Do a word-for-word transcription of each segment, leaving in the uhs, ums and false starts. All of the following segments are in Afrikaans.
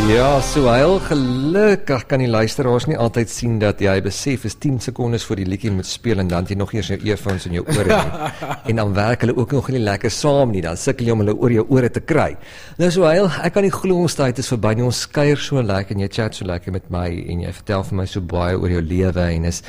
Ja, so heel gelukkig kan die luisteraars nie altyd sien dat jy besef is tien sekondes voor die liedjie moet speel en dan jy nog eers jou earphones in jou ore nie. En dan werk hulle ook nog nie lekker saam nie, dan sukkel jy om hulle oor jou ore te kry. Nou so heel, ek kan nie glo ons tyd is verby nie, ons kuier so lekker en jy chat so lekker met my en jy vertel vir my so baie oor jou lewe en is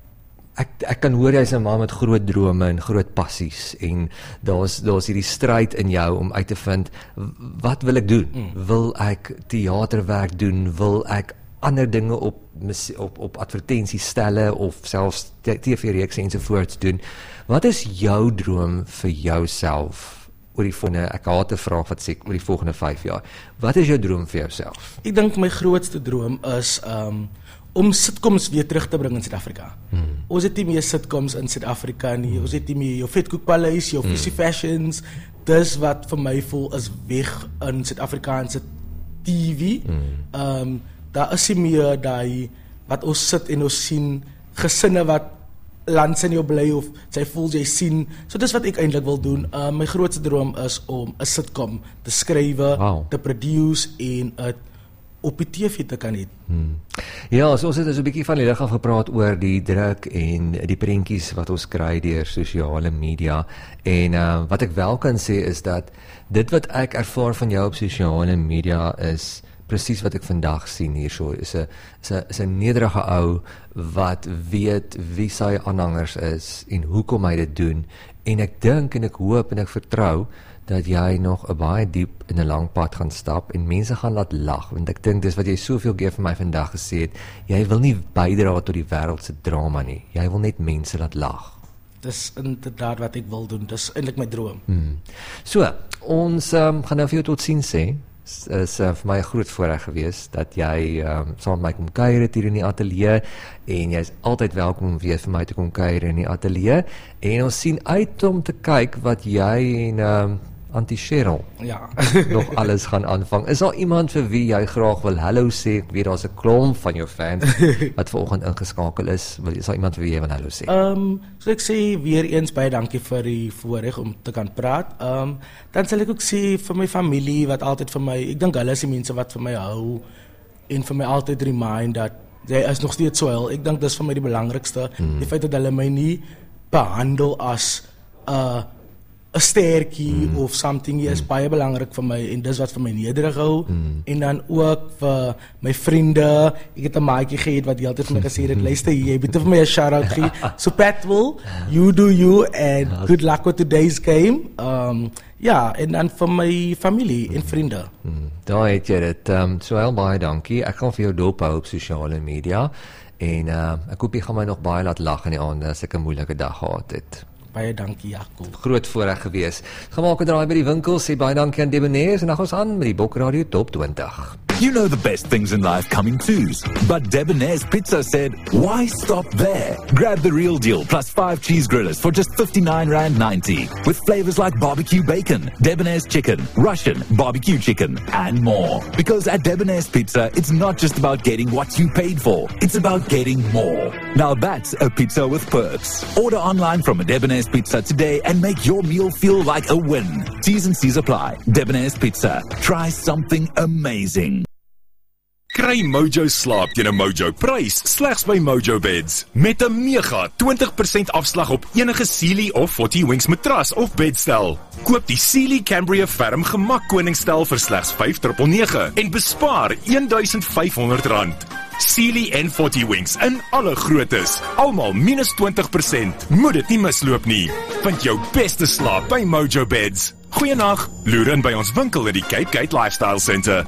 Ek, ek kan hoor jy's 'n man met groot drome en groot passies en daar's daar's hierdie stryd in jou om uit te vind wat wil ek doen? Mm. Wil ek teaterwerk doen? Wil ek ander dinge op op op advertensiestelle of selfs T V-reekse ensovoorts doen? Wat is jou droom vir jouself oor die volgende, ek haat 'n vraag wat sê oor die volgende vyf jaar. Wat is jou droom vir jouself? Ek dink my grootste droom is um om sitcoms weer terug te bring in Suid-Afrika. Hmm. Ons het nie meer sitcoms in Suid-Afrika nie, hmm. ons het nie meer jou Vetkoekpaleis, jou Fishy hmm. Fashions, dis wat vir my voel is weg in Suid-Afrikaanse T V. Hmm. Um, daar is nie meer die, wat ons sit en ons sien, gesinne wat lands in jou bly of sy voel jy sien, so dis wat ek eintlik wil doen. Uh, my grootste droom is om 'n sitcom te skrywe, wow. te produce en het op die T V te kan hê. Hmm. Ja, so ons het dus 'n bietjie van die lig af gepraat oor die druk en die prentjies wat ons kry deur sosiale media en uh, wat ek wel kan sê is dat dit wat ek ervaar van jou op sosiale media is presies wat ek vandag sien hierso, is 'n is 'n is 'n nederige ou wat weet wie sy aanhangers is en hoekom hy dit doen en ek dink en ek hoop en ek vertrou dat jy nog 'n baie diep in 'n lang pad gaan stap en mense gaan laat lag, want ek dink dis wat jy soveel keer vir my vandag gesê het, jy wil nie bydra tot die wêreld se drama nie, jy wil net mense laat lag. Dis inderdaad wat ek wil doen, dis eintlik my droom. Hmm. So, ons um, gaan nou vir jou tot sien sê, is, is uh, vir my 'n groot voorreg gewees, dat jy um, saam met my kom kuier het hier in die ateljee, en jy is altyd welkom om weer vir my te kom kuier in die ateljee, en ons sien uit om te kyk wat jy en um, Auntie Cheryl ja. nog alles gaan aanvang. Is daar iemand vir wie jy graag wil hallo sê? Ek weet daar's 'n klomp van jou fans wat vanoggend ingeskakel is. Is daar iemand vir wie jy wil hallo sê? Um, so ek sê weer eens baie dankie vir die voorreg om te kan praat. Um, dan sal ek ook sê vir my familie wat altyd vir my, ek dink hulle is die mense wat vir my hou en vir my altyd remind dat jy is nog steeds so heel. Ek dink dis vir my die belangrikste. Hmm. Die feit dat hulle my nie behandel as 'n uh, 'n sterkie mm. of something, jy is mm. baie belangrik vir my en dis wat vir my nederig hou mm. en dan ook vir my vriende, ek het 'n maatjie gehad wat die altyd vir my gesê het, luister hier, jy moet vir my 'n shout out gee, so Patwell, you do you and good luck with today's game. Um, ja, en dan vir my familie mm. en vriende. Mm. Daar het jy dit, um, so heel baie dankie, ek gaan vir jou dop hou op sosiale media en uh, ek hoop jy gaan my nog baie laat lag in die aande as ek 'n moeilike dag gehad het. Baie dankie, Jacob. Groot voorreg gewees. Gaan maak 'n draai by die winkel, sê baie dankie aan Debonair en dan gaan ons aan met die Bokradio Top twintig. You know the best things in life come in twos, but Debonair's Pizza said, why stop there? Grab the real deal plus five cheese grillers for just fifty-nine rand ninety with flavors like barbecue bacon, Debonair's chicken, Russian barbecue chicken, and more. Because at Debonair's Pizza, it's not just about getting what you paid for, it's about getting more. Now that's a pizza with perks. Order online from a Debonair's Pizza today and make your meal feel like a win. T's and C's apply. Debonair's Pizza. Try something amazing. Kry Mojo slaap teen 'n Mojo prys slegs by Mojo Beds met 'n mega twintig persent afslag op enige Sealy of forty Wings matras of bedstel. Koop die Sealy Cambria Ferm Gemak Koningsstel vir slegs vyf nege nege en bespaar een duisend vyf honderd rand. Sealy en forty Wings in alle groottes, almal minus twintig persent. Moet dit nie misloop nie. Vind jou beste slaap by Mojo Beds. Goeienag, loer in by ons winkel in die Cape Gate Lifestyle Centre.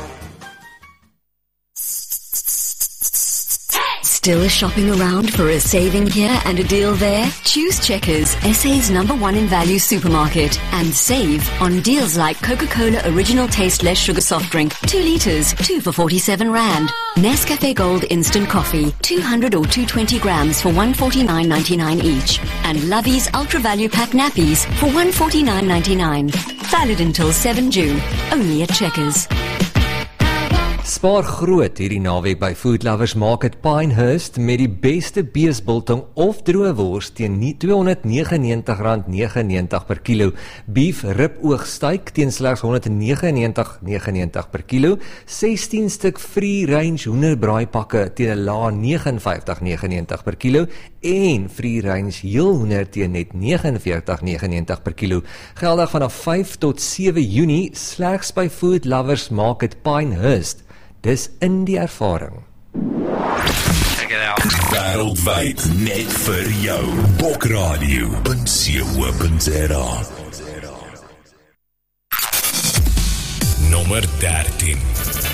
Still shopping around for a saving here and a deal there? Choose Checkers, S A's number one in value supermarket, and save on deals like Coca-Cola Original Taste Less Sugar Soft Drink, two litres, two for forty-seven rand. Nescafe Gold Instant Coffee, two hundred or two hundred twenty grams for one forty-nine ninety-nine each. And Lovey's Ultra Value Pack Nappies for one forty-nine ninety-nine. Valid until seven June, only at Checkers. Spaar groot hierdie naweek by Food Lovers Market Pinehurst met die beste beesbiltong of droë wors teen tweehonderdnegenennegentig rand negenennegentig per kilo. Beef riboogsteak teen slegs honderdnegenennegentig rand negenennegentig per kilo. sestien stuk free range hoenderbraaipakke teen 'n lae vyf nege negenennegentig per kilo en free range heel hoender teen net vyf nege negenennegentig per kilo. Geldig vanaf vyf tot sewe Junie slegs by Food Lovers Market Pinehurst. Dis in die ervaring. Check it out. Wêreldwyd net vir jou. Bokradio punt co punt za. Nommer dertien.